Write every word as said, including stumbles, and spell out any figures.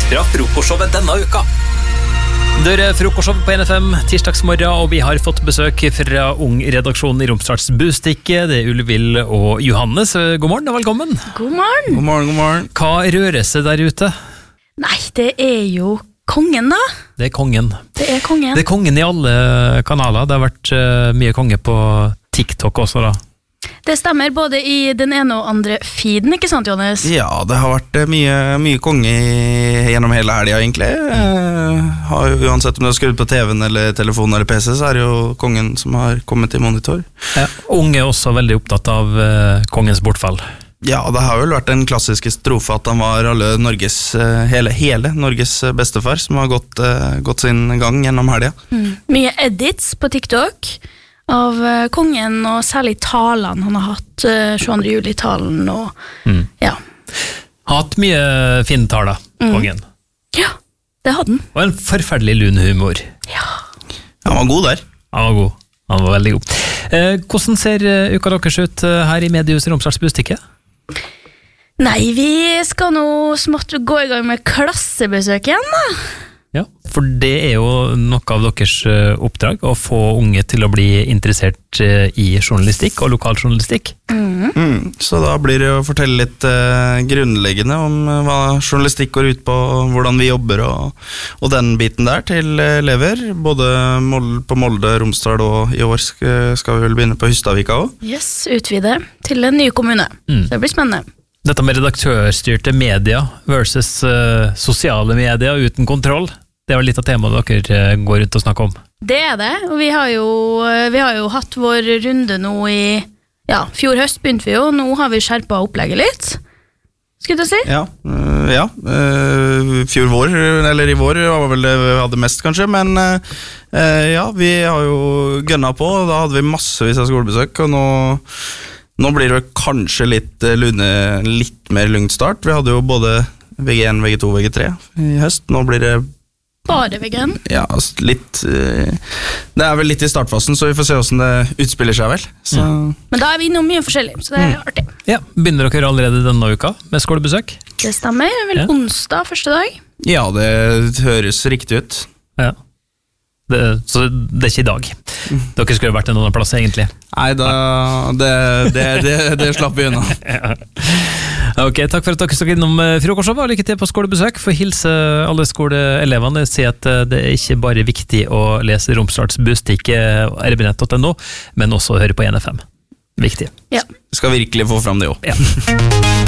fra frokostshowet denne uka. Det er frokostshow på N F M tirsdagsmorgen, og vi har fått besøk fra ung-redaksjonen i Romsdals Bustikke. Det er Ulvild og Johannes. God morgen og velkommen. God morgen. God morgen, god morgen. Hva rører seg der ute? Nei, det er jo kongen da. Det er kongen. Det er kongen. Det er kongen i alle kanaler. Det har vært uh, mye konge på TikTok også da. Det stemmer både i den ene og andre feeden, ikke sant, Johannes? Ja, det har vært mye, mye konge i, gjennom hele helgen, egentlig. Eh, har, uansett om du har skrudd på T V-en eller telefonen eller P C, så er det jo kongen som har kommet i monitor. Ja, unge er også veldig opptatt av uh, kongens bortfall. Ja, det har vel vært den klassiske strofe at han var alle Norges, hele, hele Norges bestefar, som har gått, uh, gått sin gang gjennom helgen. Mm. Mye edits på TikTok av uh, kongen, og særlig talene han har hatt, uh, tjueandre juli-talen, og mm. ja. Hatt mye fine taler, mm. kongen. Ja, det hadde han. Og en forferdelig lun humor. Ja. Han var god der. Han var god. Han var veldig god. Eh, hvordan ser uh, uka deres ut uh, her i Mediehuset Romsdals Bustikke? Nei, vi skal nå smått gå i gang med klassebesøk igjen da. Ja, for det er jo noe av deres oppdrag, å få unge til å bli interessert i journalistikk og lokaljournalistikk. Mm. Mm, så da blir det å fortelle litt uh, grunnleggende om uh, hva journalistikk går ut på, hvordan vi jobber og, og den biten der til elever, både Mol- på Molde, Romsdal, og i år skal, skal vi vel begynne på Hustadvika også. Yes, utvide til en ny kommune. Mm. Så det blir spennende. Dette med redaktørstyrte media versus uh, sosiale media uten kontroll, det er jo litt av temaet dere uh, går rundt og snakker om. Det er det, og vi har jo, vi har jo hatt vår runde nå i, ja, fjor høst begynte vi jo, nå har vi skjerpet opplegget litt, skulle du si? Ja, uh, ja. Uh, fjor vår, eller i vår var vel det vi hadde mest kanskje, men uh, ja, vi har jo gønnet på, og da hadde vi massevis av skolebesøk, og nå Nå blir det kanskje litt, lune, litt mer lungt start. Vi hadde jo både V G én, V G to og V G tre i høst. Nå blir det Bare V G én? Ja, litt det er vel litt i startfasen, så vi får se hvordan det utspiller seg vel. Så. Mm. Men da er vi innom mye forskjellig, så det er mm. artig. Ja, begynner dere allerede denne uka med skolebesøk? Det stemmer, vel ja. onsdag første dag? Ja, det høres riktig ut. Ja. Det, så det er ikke i dag. Dere skulle vært en annen plass egentlig. Nei, da, det, det, det, det slapp vi unna. Ja. Ok, takk for at dere stod innom frokostshowet, og lykke til på skolebesøk. For hilse alle skoleelevene, si at det er ikke bare viktig å lese Romsdals Bustikke r b nett punktum no, men også høre på N F M. Viktig. Ja. Skal virkelig få fram det også. Ja.